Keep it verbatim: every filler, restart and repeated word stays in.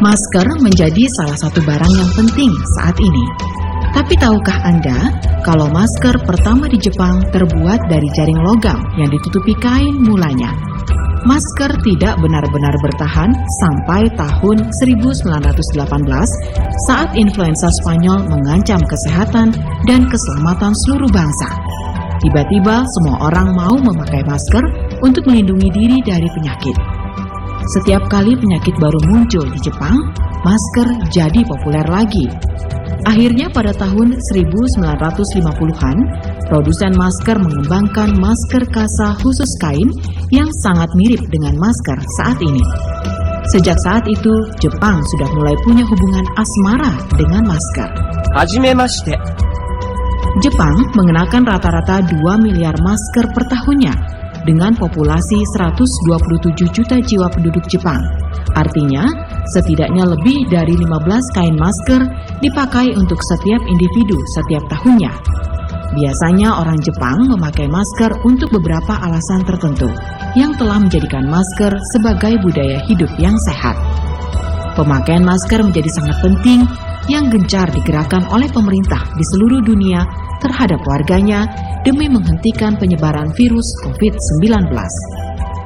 Masker menjadi salah satu barang yang penting saat ini. Tapi tahukah Anda kalau masker pertama di Jepang terbuat dari jaring logam yang ditutupi kain mulanya? Masker tidak benar-benar bertahan sampai tahun seribu sembilan ratus delapan belas saat influenza Spanyol mengancam kesehatan dan keselamatan seluruh bangsa. Tiba-tiba semua orang mau memakai masker untuk melindungi diri dari penyakit. Setiap kali penyakit baru muncul di Jepang, masker jadi populer lagi. Akhirnya pada tahun seribu sembilan ratus lima puluhan, produsen masker mengembangkan masker kasa khusus kain yang sangat mirip dengan masker saat ini. Sejak saat itu, Jepang sudah mulai punya hubungan asmara dengan masker. Hajimemashite. Jepang mengenakan rata-rata dua miliar masker per tahunnya dengan populasi seratus dua puluh tujuh juta jiwa penduduk Jepang. Artinya, setidaknya lebih dari lima belas kain masker dipakai untuk setiap individu setiap tahunnya. Biasanya orang Jepang memakai masker untuk beberapa alasan tertentu yang telah menjadikan masker sebagai budaya hidup yang sehat. Pemakaian masker menjadi sangat penting yang gencar digerakkan oleh pemerintah di seluruh dunia terhadap warganya demi menghentikan penyebaran virus covid sembilan belas.